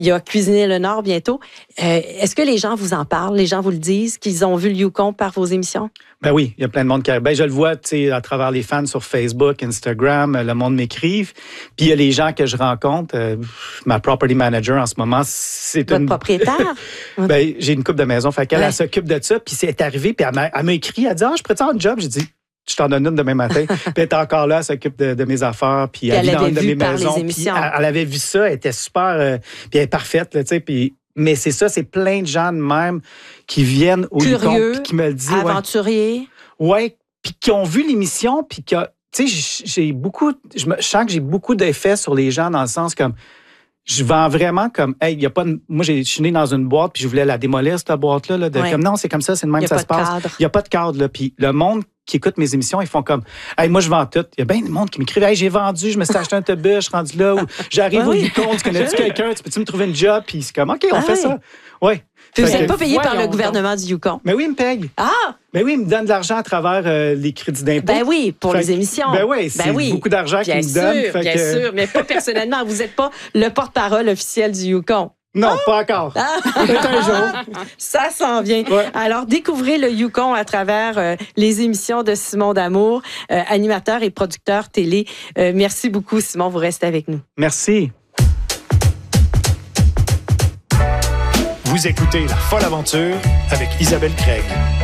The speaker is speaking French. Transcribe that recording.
Il y a Cuisiner le Nord bientôt. Est-ce que les gens vous en parlent? Les gens vous le disent, qu'ils ont vu le Yukon par vos émissions? Ben oui, il y a plein de monde qui... Ben, je le vois, tu sais, à travers les fans sur Facebook, Instagram, le monde m'écrive. Puis il y a les gens que je rencontre. Ma property manager en ce moment, c'est Votre propriétaire? Ben, j'ai une couple de maisons. Fait qu'elle, elle s'occupe de ça. Puis c'est arrivé, puis elle m'a écrit. Elle dit, je pourrais te faire un job? J'ai dit, je t'en donne une demain matin. Puis elle est encore là, elle s'ocupe de mes affaires. Puis elle vit dans une de mes maisons. Puis elle avait vu ça, elle était super... puis elle est parfaite, là, tu sais. Puis... Mais c'est ça, c'est plein de gens de même qui viennent au Yukon puis qui me le disent. Aventuriers. Ouais, puis qui ont vu l'émission, puis que, tu sais, j'ai beaucoup... Je sens que j'ai beaucoup d'effets sur les gens dans le sens comme... Je vends vraiment comme, hey, il y a pas moi, je suis né dans une boîte, puis je voulais la démolir, cette boîte-là. Là, comme, non, c'est comme ça, c'est de même que ça se passe. Il n'y a pas de cadre. Là. Puis le monde qui écoute mes émissions, ils font comme, hey, moi, je vends tout. Il y a bien du monde qui m'écrivent, hey, j'ai vendu, je me suis acheté un autobus, je suis rendu là, ou j'arrive au Yukon, tu connais-tu quelqu'un, tu peux-tu me trouver une job? Puis c'est comme, OK, on fait ça. Oui. Puis vous n'êtes pas payé par le gouvernement du Yukon? Mais oui, il me paye. Ah! Mais oui, il me donne de l'argent à travers les crédits d'impôt. Ben oui, pour les émissions. Ben oui, c'est beaucoup d'argent qu'il me donne. Bien sûr, mais pas personnellement. Vous n'êtes pas le porte-parole officiel du Yukon. Non, pas encore. Peut-être un jour. Ça s'en vient. Ouais. Alors, découvrez le Yukon à travers les émissions de Simon D'Amour, animateur et producteur télé. Merci beaucoup, Simon. Vous restez avec nous. Merci. Vous écoutez La Folle Aventure avec Isabelle Craig.